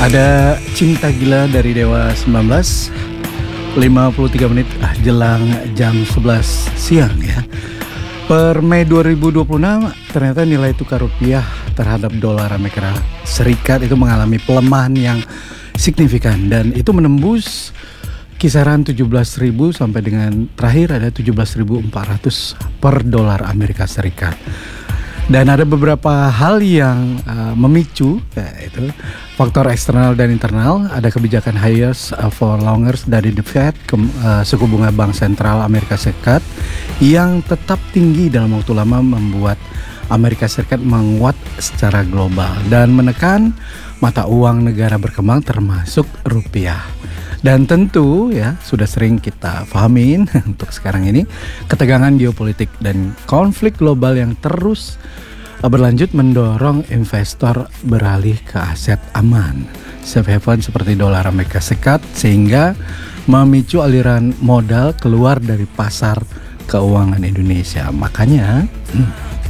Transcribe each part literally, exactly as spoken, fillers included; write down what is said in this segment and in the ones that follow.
Ada Cinta Gila dari Dewa sembilan belas, lima puluh tiga menit ah, jelang jam sebelas siang ya. Per Mei dua ribu dua puluh enam ternyata nilai tukar rupiah terhadap dolar Amerika Serikat itu mengalami pelemahan yang signifikan dan itu menembus kisaran tujuh belas ribu sampai dengan terakhir ada tujuh belas ribu empat ratus per dolar Amerika Serikat. Dan ada beberapa hal yang uh, memicu, yaitu faktor eksternal dan internal. Ada kebijakan higher for longer dari The Fed, ke, uh, suku bunga Bank Sentral Amerika Serikat yang tetap tinggi dalam waktu lama membuat Amerika Serikat menguat secara global dan menekan mata uang negara berkembang termasuk rupiah. Dan tentu ya sudah sering kita pahamin untuk sekarang ini ketegangan geopolitik dan konflik global yang terus berlanjut mendorong investor beralih ke aset aman safe haven seperti dolar Amerika Serikat sehingga memicu aliran modal keluar dari pasar keuangan Indonesia. Makanya hmm,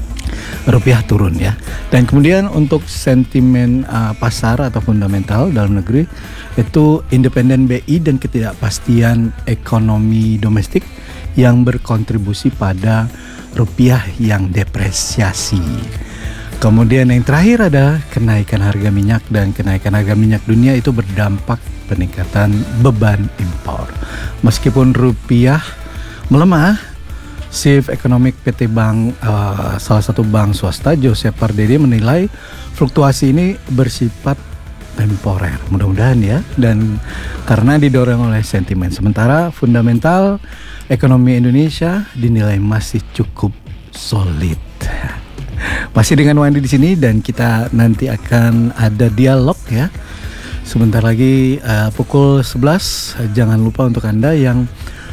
rupiah turun ya. Dan kemudian untuk sentimen uh, pasar atau fundamental dalam negeri itu independen B I dan ketidakpastian ekonomi domestik yang berkontribusi pada rupiah yang depresiasi. Kemudian yang terakhir ada kenaikan harga minyak dan kenaikan harga minyak dunia itu berdampak peningkatan beban impor. Meskipun rupiah melemah, Chief Economic P T Bank, uh, salah satu bank swasta, Joseph Pardede menilai fluktuasi ini bersifat temporer, mudah-mudahan ya, dan karena didorong oleh sentimen. Sementara fundamental ekonomi Indonesia dinilai masih cukup solid. Masih dengan Wandi di sini dan kita nanti akan ada dialog ya. Sebentar lagi uh, pukul sebelas. Jangan lupa untuk Anda yang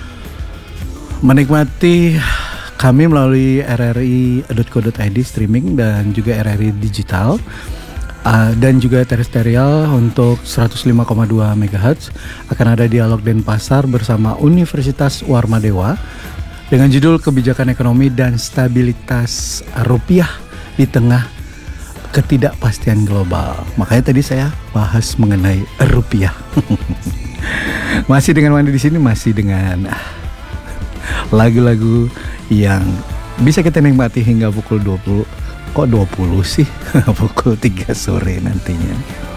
menikmati kami melalui r r i dot co dot i d streaming dan juga R R I digital uh, dan juga terestrial untuk seratus lima koma dua megahertz akan ada dialog Denpasar bersama Universitas Warmadewa dengan judul Kebijakan Ekonomi dan Stabilitas Rupiah di Tengah Ketidakpastian Global. Makanya tadi saya bahas mengenai rupiah. Masih dengan Wandi di sini, masih dengan lagu-lagu yang bisa kita nikmati hingga pukul dua puluh. Kok dua puluh sih? Pukul tiga sore nantinya.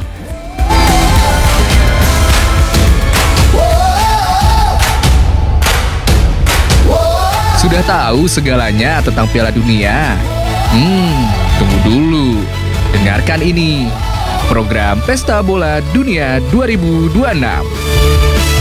Sudah tahu segalanya tentang Piala Dunia? Hmm, tunggu dulu. Dengarkan ini. Program Pesta Bola Dunia dua ribu dua puluh enam.